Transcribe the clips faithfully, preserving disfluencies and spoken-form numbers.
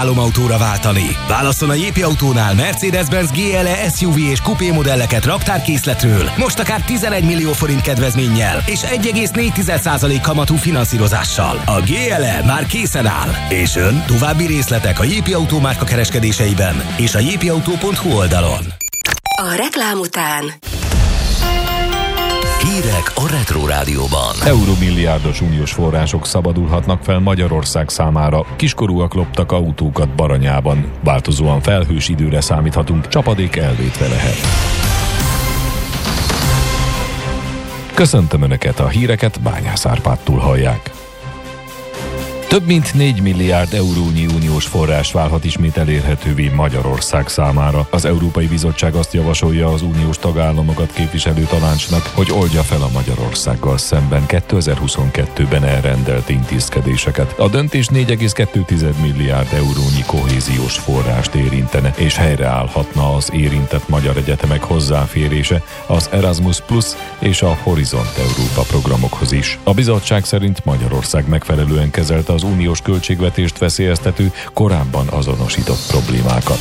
autóra váltani. Válasszon a Jépi Autónál Mercedes-Benz gé el e es u vé és kupé modelleket raktárkészletről, most akár tizenegy millió forint kedvezménnyel és egy egész négy százalék kamatú finanszírozással. A gé el e már készen áll. És ön? További részletek a Jépi Autó márka kereskedéseiben és a jépiautó pont hu oldalon. A reklám után hírek a Retro Rádióban. Euromilliárdos uniós források szabadulhatnak fel Magyarország számára. Kiskorúak loptak autókat Baranyában. Változóan felhős időre számíthatunk, csapadék elvétve lehet. Köszöntöm Önöket, a híreket Bányász Árpádtól hallják. Több mint négy milliárd eurónyi uniós forrás válhat ismét elérhetővé Magyarország számára. Az Európai Bizottság azt javasolja az uniós tagállamokat képviselő tanácsnak, hogy oldja fel a Magyarországgal szemben kétezer-huszonkettőben elrendelt intézkedéseket. A döntés négy egész kettő milliárd eurónyi kohéziós forrást érintene, és helyreállhatna az érintett magyar egyetemek hozzáférése az Erasmus Plus és a Horizont Európa programokhoz is. A bizottság szerint Magyarország megfelelően kezelte az az uniós költségvetést veszélyeztető, korábban azonosított problémákat.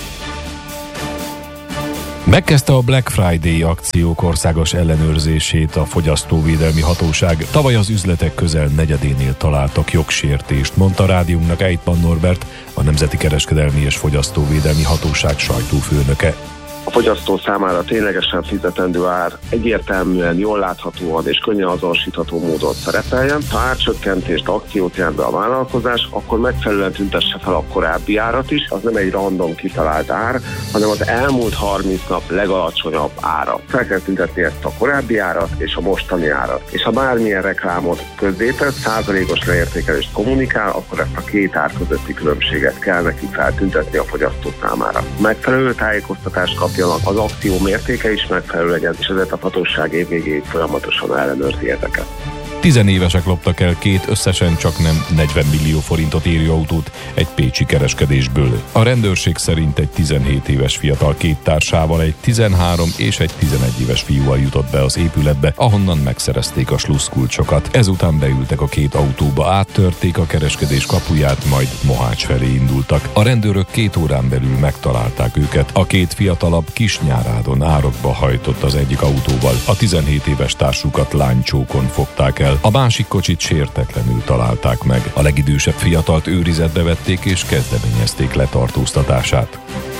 Megkezdte a Black Friday akciók országos ellenőrzését a Fogyasztóvédelmi Hatóság. Tavaly az üzletek közel negyedénél találtak jogsértést, mondta rádiónknak Eitman Norbert, a Nemzeti Kereskedelmi és Fogyasztóvédelmi Hatóság sajtófőnöke. A fogyasztó számára ténylegesen fizetendő ár egyértelműen, jól láthatóan és könnyen azonosítható módon szerepeljen. Ha árcsökkentést, akciót jelent be a vállalkozás, akkor megfelelően tüntesse fel a korábbi árat is. Az nem egy random kitalált ár, hanem az elmúlt harminc nap legalacsonyabb ára. Fel kell tüntetni ezt a korábbi árat és a mostani árat. És ha bármilyen reklámot közzétesz, százalékos leértékelést kommunikál, akkor ezt a két ár közötti különbséget kell neki feltüntetni a fogyasztó számára. Megfelelő tájékoztatást kap az akció mértéke is megfelelő legyen, és ezért a hatóság évvégéig folyamatosan ellenőrzi ezeket. Tizenévesek loptak el két összesen csak nem negyven millió forintot érő autót egy pécsi kereskedésből. A rendőrség szerint egy tizenhét éves fiatal két társával, egy tizenhárom és egy tizenegy éves fiúval jutott be az épületbe, ahonnan megszerezték a slusszkulcsokat. Ezután beültek a két autóba, áttörték a kereskedés kapuját, majd Mohács felé indultak. A rendőrök két órán belül megtalálták őket. A két fiatalabb Kisnyárádon árokba hajtott az egyik autóval. A tizenhét éves társukat lánycsókon fogták el. A másik kocsit sértetlenül találták meg. A legidősebb fiatalt őrizetbe vették és kezdeményezték letartóztatását.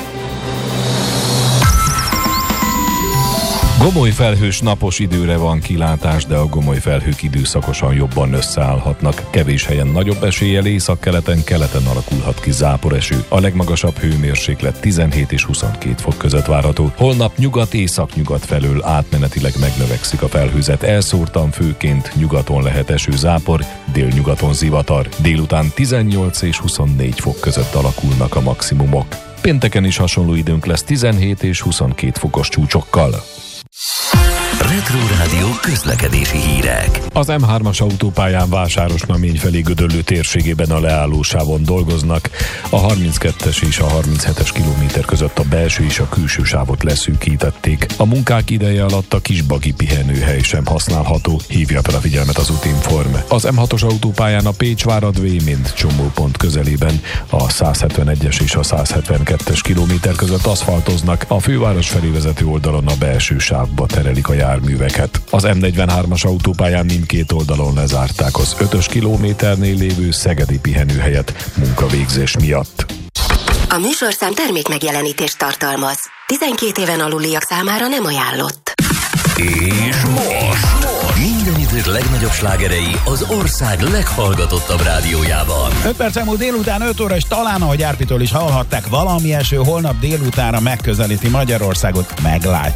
Gomoly felhős napos időre van kilátás, de a gomoly felhők időszakosan jobban összeállhatnak. Kevés helyen nagyobb eséllyel északkeleten, keleten alakulhat ki záporeső. A legmagasabb hőmérséklet tizenhét és huszonkét fok között várható. Holnap nyugat-északnyugat felől átmenetileg megnövekszik a felhőzet. Elszórtan főként nyugaton lehet eső, zápor, délnyugaton zivatar. Délután tizennyolc és huszonnégy fok között alakulnak a maximumok. Pénteken is hasonló időnk lesz tizenhét és huszonkét fokos csúcsokkal. Retro Rádió közlekedési hírek. Az em hármas autópályán Vásárosnamény felé Gödöllő térségében a leállósávon dolgoznak. A harminckettes és a harminchetes kilométer között a belső és a külső sávot leszűkítették. A munkák ideje alatt a Kisbagi pihenőhely sem használható. Hívja fel a figyelmet az Útinform. Az em hatos autópályán a Pécs-Várad-Vémint csomópont közelében a százhetvenegyes és a százhetvenkettes kilométer között aszfaltoznak. A főváros felé vezető oldalon a belső sávba terelik a járműveket. Az em negyvenhármas autópályán mindkét oldalon lezárták az ötös kilométernél lévő szegedi pihenőhelyet munkavégzés miatt. A műsorszám termék megjelenítést tartalmaz. tizenkét éven aluliak számára nem ajánlott. És most minden idők legnagyobb slágerei az ország leghallgatottabb rádiójában. öt perc elmúlt délután öt óra, és talán, ahogy Árpitól is hallhatták, valami eső holnap délutánra megközelíti Magyarországot, meglátjuk.